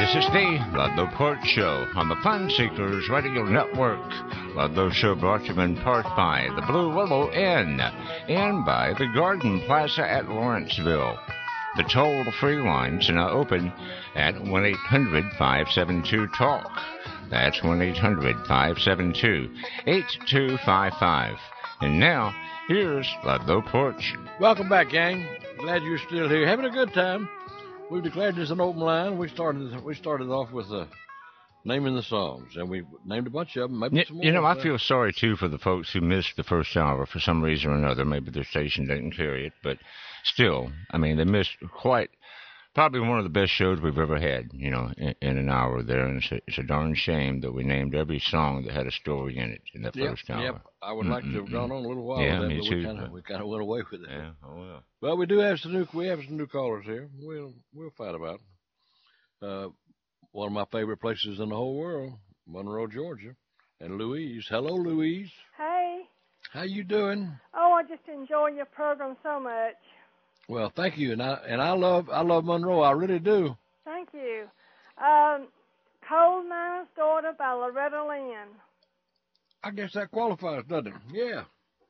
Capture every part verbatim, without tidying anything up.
This is the Ludlow Port Show on the Fun Seekers Radio Network. Ludlow Show brought to you in part by the Blue Willow Inn and by the Garden Plaza at Lawrenceville. The toll-free lines are now open at one eight hundred five seven two talk. That's one eight hundred five seven two eight two five five. And now, here's Ludlow Porch. Welcome back, gang. Glad you're still here. Having a good time. We've declared this an open line. We started we started off with uh, naming the songs, and we named a bunch of them. Maybe You, some more you know, I uh, feel sorry, too, for the folks who missed the first hour for some reason or another. Maybe their station didn't carry it, but still, I mean, they missed quite, probably one of the best shows we've ever had, you know, in, in an hour there. And it's a, it's a darn shame that we named every song that had a story in it in that yep, first hour. Yep. I would like Mm-mm-mm. to have gone on a little while Yeah, with that, me but too, we kind of but- we kind of went away with it. Yeah, oh well. Well, we do have some new we have some new callers here. We'll we'll fight about it. Uh, one of my favorite places in the whole world, Monroe, Georgia, and Louise. Hello, Louise. Hey. How you doing? Oh, I just enjoy your program so much. Well, thank you, and I and I love I love Monroe. I really do. Thank you. Um, Coal Miner's Daughter by Loretta Lynn. I guess that qualifies, doesn't it? Yeah,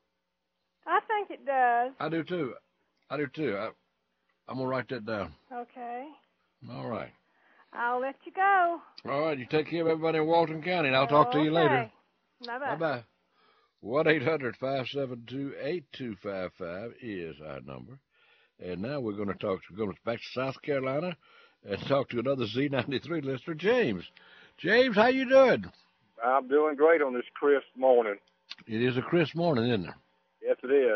I think it does. I do too. I do too. I, I'm gonna write that down. Okay. All right. I'll let you go. All right. You take care of everybody in Walton County, and I'll talk to you later. Okay. Bye-bye. Bye-bye. one eight hundred five seven two eight two five five is our number. And now we're going to talk, we're going back to South Carolina and talk to another Z ninety-three listener, James. James, how you doing? I'm doing great on this crisp morning. It is a crisp morning, isn't it? Yes, it is.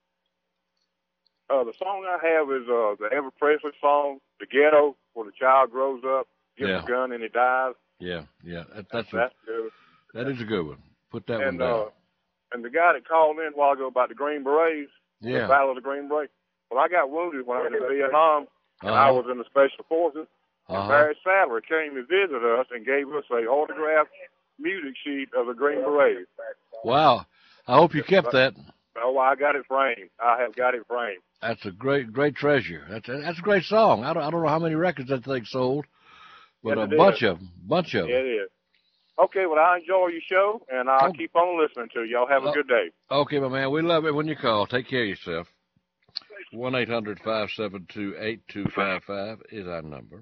Uh, the song I have is uh, the Elvis Presley song, The Ghetto, where the child grows up, gets Yeah. a gun, and he dies. Yeah, yeah. That, that's That's a, good. that is a good one. Put that And, one down. uh, and the guy that called in a while ago about the Green Berets, the yeah. Battle of the Green Berets. Well, I got wounded when I was in Vietnam, and I Uh-huh. was in the Special Forces. And Uh-huh. Barry Sadler came to visit us and gave us a autographed music sheet of the Green Berets. Wow. I hope you kept that. Oh, I got it framed. I have got it framed. That's a great, great treasure. That's a, that's a great song. I don't, I don't know how many records that thing sold, but Yes, a it bunch is. of them, bunch of Yeah, them. it is. Okay, well, I enjoy your show, and I'll Oh. keep on listening to you. Y'all have a Oh. good day. Okay, my man. We love it when you call. Take care of yourself. one eight hundred five seven two eight two five five is our number.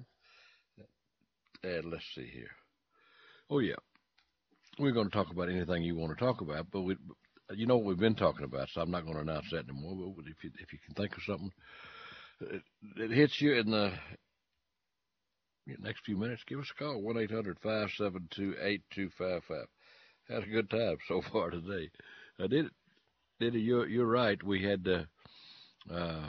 And let's see here. Oh, yeah. We're going to talk about anything you want to talk about, but we, you know what we've been talking about, so I'm not going to announce that anymore. But if you, if you can think of something that that hits you in the next few minutes, give us a call. one eight hundred five seven two eight two five five. Had a good time so far today. I did it. Did it? You're, you're right. We had uh, uh,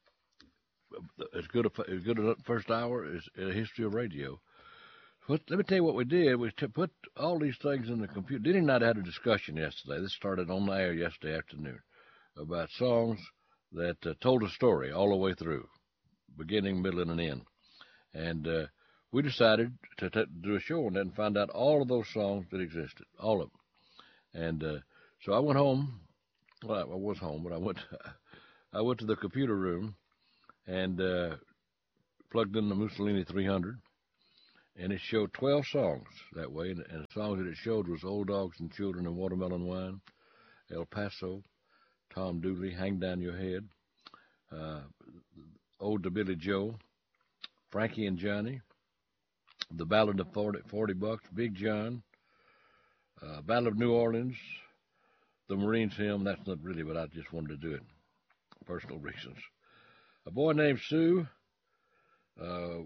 as good a as good a first hour as a history of radio. But let me tell you what we did. We t- put all these things in the computer. Denny and I had a discussion yesterday. This started on the air yesterday afternoon about songs that uh, told a story all the way through, beginning, middle, and an end. And uh, we decided to t- do a show on that and find out all of those songs that existed, all of them. And uh, so I went home. Well, I was home, but I went. I went to the computer room and uh, plugged in the Mussolini three hundred, and it showed twelve songs that way. And, and the songs that it showed was Old Dogs and Children and Watermelon Wine, El Paso, Tom Dooley, Hang Down Your Head, uh, Ode to Billy Joe, Frankie and Johnny, The Ballad of forty, forty Bucks, Big John, uh, Battle of New Orleans, the Marines hymn. That's not really, but I just wanted to do it, personal reasons. A Boy Named Sue. Uh,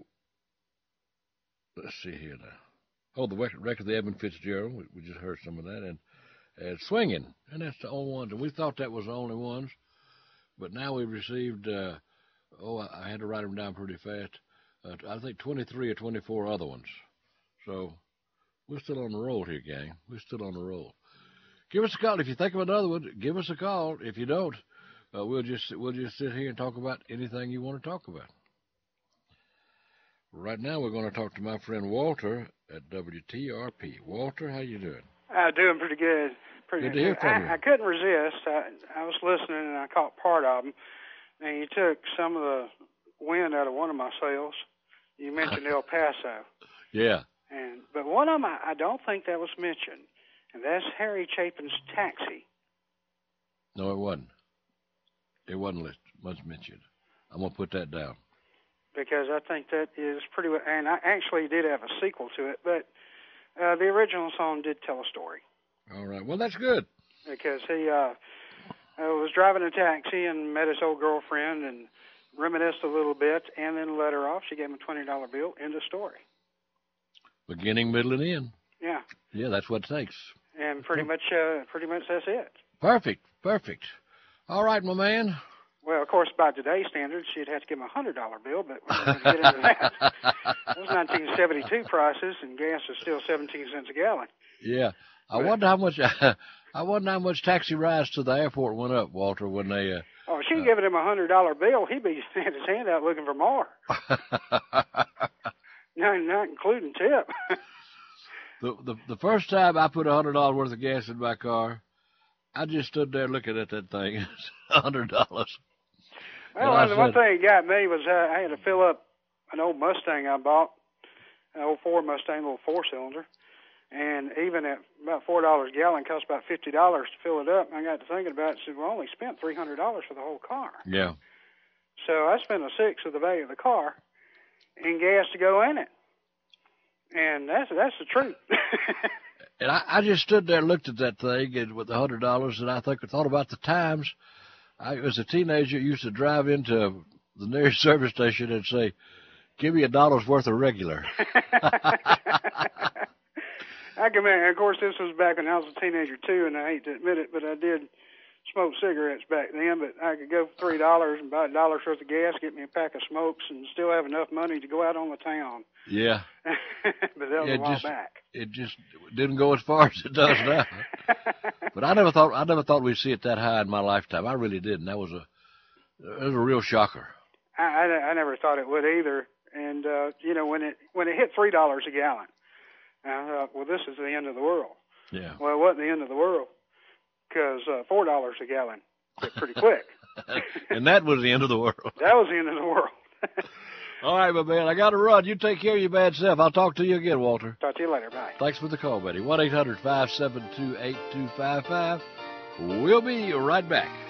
let's see here now. Oh, the record, record of the Edmund Fitzgerald. We, we just heard some of that, and and Swinging, and that's the only ones. And we thought that was the only ones, but now we've received. Uh, oh, I, I had to write them down pretty fast. Uh, I think twenty-three or twenty-four other ones. So we're still on the roll here, gang. We're still on the roll. Give us a call if you think of another one. Give us a call. If you don't, uh, we'll just we'll just sit here and talk about anything you want to talk about. Right now, we're going to talk to my friend Walter at W T R P. Walter, how you doing? Uh, doing pretty good. Pretty Good to hear from I, you. I couldn't resist. I, I was listening and I caught part of them. And you took some of the wind out of one of my sails. You mentioned El Paso. Yeah. And but one of them, I, I don't think that was mentioned, and that's Harry Chapin's Taxi. No, it wasn't. It wasn't listed, much mentioned. I'm going to put that down. Because I think that is pretty, and I actually did have a sequel to it, but uh, the original song did tell a story. All right. Well, that's good. Because he uh, uh, was driving a taxi and met his old girlfriend and reminisced a little bit, and then let her off. She gave him a twenty dollar bill. End of story. Beginning, middle, and end. Yeah. Yeah, that's what it takes. And pretty much, uh, pretty much that's it. Perfect. Perfect. All right, my man. Well, of course, by today's standards, she'd have to give him a hundred dollar bill, but we're not going to get into that. That was nineteen seventy-two prices, and gas is still seventeen cents a gallon. Yeah, I But, wonder how much. I wonder how much taxi rides to the airport went up, Walter, when they. Uh, oh, if she'd uh, given him a hundred dollar bill, he'd be had his hand out looking for more. not, not including tip. the, the the first time I put a hundred dollars worth of gas in my car, I just stood there looking at that thing. A hundred dollars. Well, I the one said, thing it got me was uh, I had to fill up an old Mustang I bought, an old Ford Mustang, little four-cylinder, and even at about four dollars a gallon, cost about fifty dollars to fill it up. And I got to thinking about it, and said, well, I only spent three hundred dollars for the whole car. Yeah. So I spent a sixth of the value of the car in gas to go in it. And that's that's the truth. And I, I just stood there and looked at that thing and with a hundred dollars, and I think I thought about the times. I was a teenager, used to drive into the nearest service station and say, "Give me a dollar's worth of regular." I can imagine. Of course, this was back when I was a teenager too, and I hate to admit it, but I did smoke cigarettes back then. But I could go for three dollars and buy a dollar's worth of gas, get me a pack of smokes, and still have enough money to go out on the town. Yeah. But that was Yeah, a while just, back. It just didn't go as far as it does now. But I never thought I never thought we'd see it that high in my lifetime. I really didn't. That was a that was a real shocker. I, I, I never thought it would either. And uh, you know, when it when it hit three dollars a gallon, I thought, well, this is the end of the world. Yeah. Well, it wasn't the end of the world because uh, four dollars a gallon hit pretty quick. And that was the end of the world. That was the end of the world. All right, my man. I got to run. You take care of your bad self. I'll talk to you again, Walter. Talk to you later. Bye. Thanks for the call, buddy. one eight hundred five seven two eight two five five. We'll be right back.